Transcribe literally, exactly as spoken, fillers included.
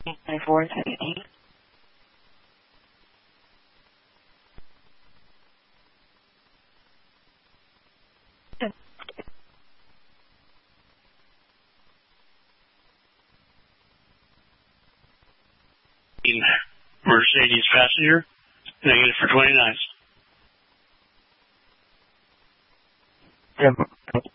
twenty-four seventeen. Mercedes passenger, negative for twenty-nine. Yeah.